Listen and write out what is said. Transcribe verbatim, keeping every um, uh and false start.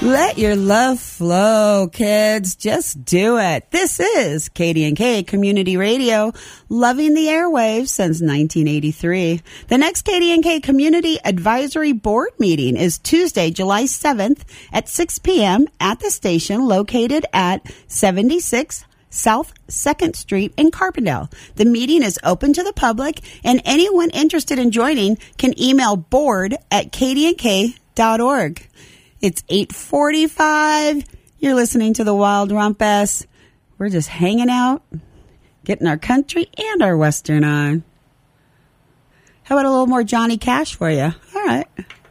Let your love flow, kids. Just do it. This is K D and K Community Radio, loving the airwaves since nineteen eighty-three. The next K D and K Community Advisory Board meeting is Tuesday, July seventh at six p.m. at the station located at seventy-six South second Street in Carbondale. The meeting is open to the public, and anyone interested in joining can email board at k d n k dot org. It's eight forty-five. You're listening to the Wild Rumpus. We're just hanging out, getting our country and our Western on. How about a little more Johnny Cash for you? All right.